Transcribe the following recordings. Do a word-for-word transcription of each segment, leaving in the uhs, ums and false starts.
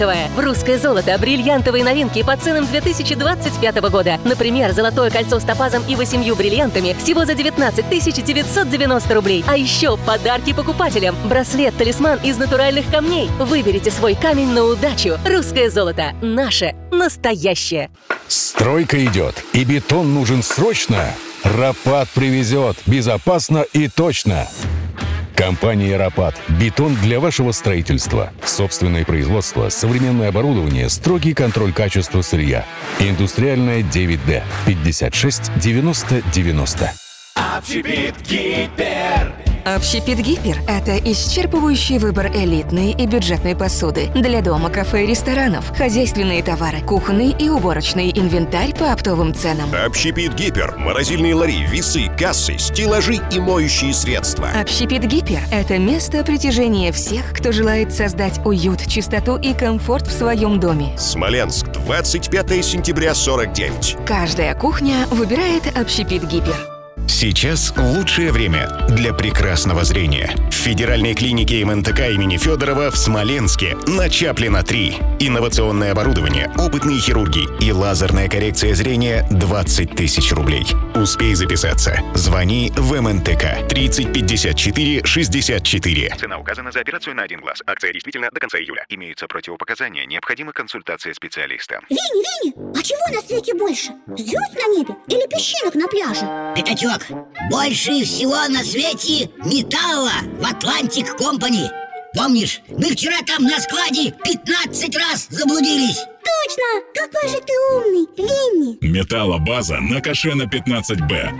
бриллиантовая. В «Русское золото» бриллиантовые новинки по ценам две тысячи двадцать пятого года. Например, золотое кольцо с топазом и восемью бриллиантами всего за девятнадцать тысяч девятьсот девяносто рублей. А еще подарки покупателям. Браслет-талисман из натуральных камней. Выберите свой камень на удачу. «Русское золото» – наше настоящее. Стройка идет, и бетон нужен срочно? Рапат привезет. Безопасно и точно. Компания «Рапат». Бетон для вашего строительства. Собственное производство, современное оборудование, строгий контроль качества сырья. Индустриальная девять дэ. пятьдесят шесть девяносто девяносто. Общепит Гипер. Общепит Гипер – это исчерпывающий выбор элитной и бюджетной посуды для дома, кафе и ресторанов, хозяйственные товары, кухонный и уборочный инвентарь по оптовым ценам. Общепит Гипер – морозильные лари, весы, кассы, стеллажи и моющие средства. Общепит Гипер – это место притяжения всех, кто желает создать уют, чистоту и комфорт в своем доме. Смоленск, двадцать пятое сентября сорок девять. Каждая кухня выбирает Общепит Гипер. Сейчас лучшее время для прекрасного зрения. В федеральной клинике эм эн тэ ка имени Федорова в Смоленске на Чаплина три. Инновационное оборудование, опытные хирурги и лазерная коррекция зрения двадцать тысяч рублей. Успей записаться. Звони в эм эн тэ ка тридцать пятьдесят четыре шестьдесят четыре. Цена указана за операцию на один глаз. Акция действительно до конца июля. Имеются противопоказания. Необходима консультация специалиста. Винни, Винни, а чего на свете больше? Звезд на небе или песчинок на пляже? Пятачок, больше всего на свете металла в Атлантик Компани. Помнишь, мы вчера там на складе пятнадцать раз заблудились. Точно! Какой же ты умный, Винни! Металлобаза на Кашена пятнадцать бэ.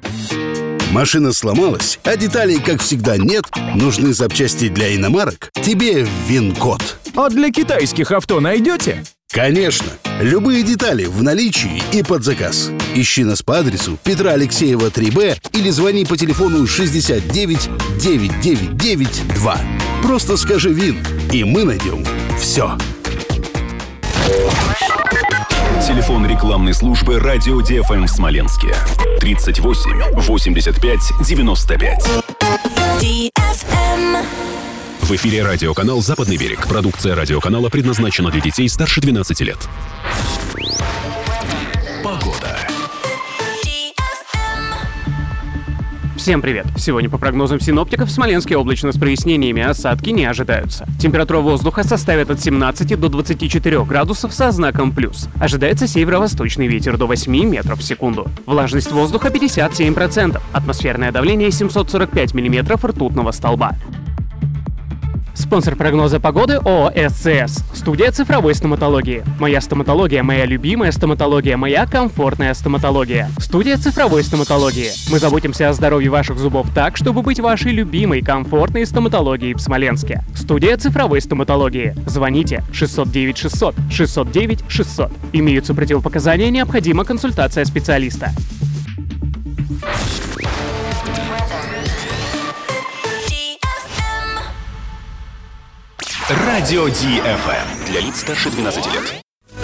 Машина сломалась, а деталей, как всегда, нет? Нужны запчасти для иномарок? Тебе ВинКод. А для китайских авто найдете? Конечно! Любые детали в наличии и под заказ. Ищи нас по адресу Петра Алексеева три бэ или звони по телефону шестьдесят девять девятьсот девяносто девять два. Просто скажи ВИН, и мы найдем все. Телефон рекламной службы «Радио Ди Эф Эм» в Смоленске. тридцать восемь восемьдесят пять девяносто пять. В эфире радиоканал «Западный берег». Продукция радиоканала предназначена для детей старше двенадцати лет. Погода. Всем привет! Сегодня по прогнозам синоптиков в Смоленске облачно с прояснениями, осадки не ожидаются. Температура воздуха составит от семнадцати до двадцати четырёх градусов со знаком плюс. Ожидается северо-восточный ветер до восьми метров в секунду. Влажность воздуха пятьдесят семь процентов. Атмосферное давление семьсот сорок пять миллиметров ртутного столба. Спонсор прогноза погоды ООО эс цэ эс. Студия цифровой стоматологии. Моя стоматология, моя любимая стоматология, моя комфортная стоматология. Студия цифровой стоматологии. Мы заботимся о здоровье ваших зубов так, чтобы быть вашей любимой комфортной стоматологией в Смоленске. Студия цифровой стоматологии. Звоните шестьсот девять шестьсот шестьсот девять шестьсот. Имеются противопоказания, необходима консультация специалиста. Радио Ди Эф Эм. Для лиц старше двенадцати лет.